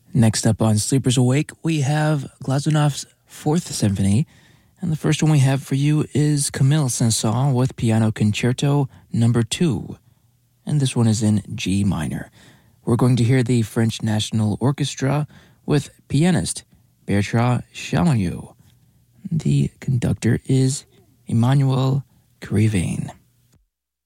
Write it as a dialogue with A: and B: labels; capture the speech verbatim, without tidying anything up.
A: Next up on Sleepers Awake, we have Glazunov's Fourth Symphony. And the first one we have for you is Camille Saint-Saëns with Piano Concerto Number two. And this one is in G minor. We're going to hear the French National Orchestra with pianist Bertrand Chamayou. The conductor is Emmanuel Crivain.